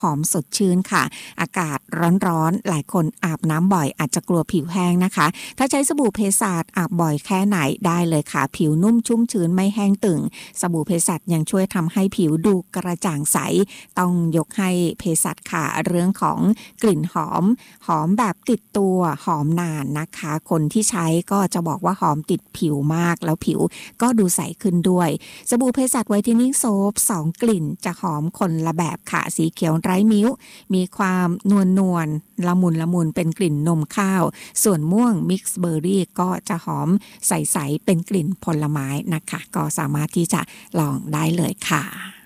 หอมสดชื่นค่ะอากาศร้อนๆหลายคนอาบน้ำบ่อยอาจจะกลัวผิวแห้งนะคะถ้าใช้สบู่เภสัชอาบบ่อยแค่ไหนได้เลยค่ะผิวนุ่มชุ่มชื้นไม่แห้งตึงสบู่เภสัชยังช่วยทำให้ผิวดูกระจ่างใสต้องยกให้เภสัชค่ะเรื่องของกลิ่นหอมแบบติดตัวหอมนานนะคะคนที่ใช้ก็จะบอกว่าหอมติดผิวมากแล้วผิวก็ดูใสขึ้นด้วยสบู่เภสัชไวท์เทนนิ่งโซป2กลิ่นจะหอมคนละแบบค่ะสีเขียวไร้มิ้วมีความนวลละมุนเป็นกลิ่นนมข้าวส่วนม่วงมิกซ์เบอร์รี่ก็จะหอมใสๆเป็นกลิ่นผลไม้นะคะก็สามารถที่จะลองได้เลยค่ะ